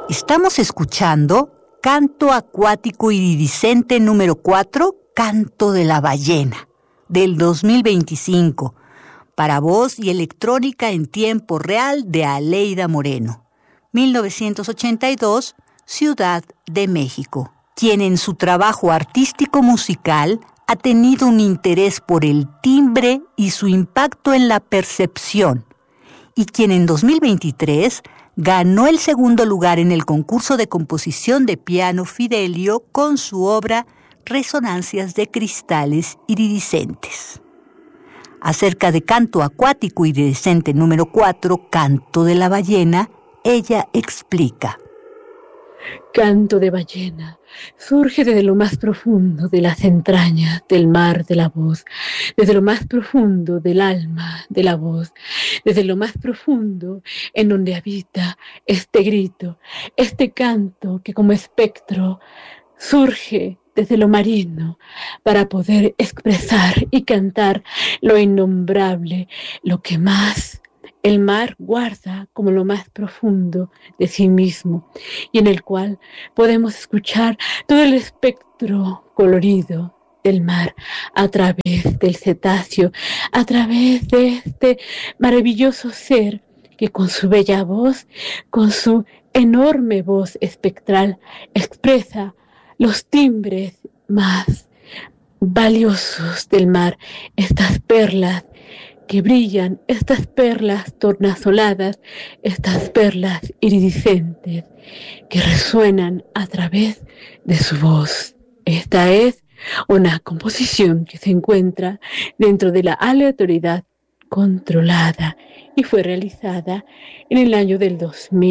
Estamos escuchando Canto Acuático Iridiscente número 4, Canto de la Ballena, del 2025, para voz y electrónica en tiempo real de Aleida Moreno, 1982, Ciudad de México, quien en su trabajo artístico musical ha tenido un interés por el timbre y su impacto en la percepción, y quien en 2023 ganó el segundo lugar en el concurso de composición de piano Fidelio con su obra Resonancias de Cristales Iridiscentes. Acerca de Canto Acuático Iridiscente número 4, Canto de la Ballena, ella explica. Canto de ballena surge desde lo más profundo de las entrañas del mar de la voz, desde lo más profundo del alma de la voz, desde lo más profundo en donde habita este grito, este canto que como espectro surge desde lo marino para poder expresar y cantar lo innombrable, lo que más el mar guarda como lo más profundo de sí mismo y en el cual podemos escuchar todo el espectro colorido del mar a través del cetáceo, a través de este maravilloso ser que con su bella voz, con su enorme voz espectral, expresa los timbres más valiosos del mar, estas perlas que brillan, estas perlas tornasoladas, estas perlas iridiscentes que resuenan a través de su voz. Esta es una composición que se encuentra dentro de la aleatoriedad controlada y fue realizada en el año del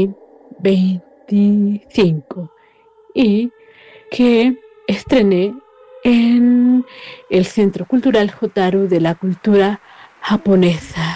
2025 y que estrené en el Centro Cultural Jotaro de la Cultura Japonesa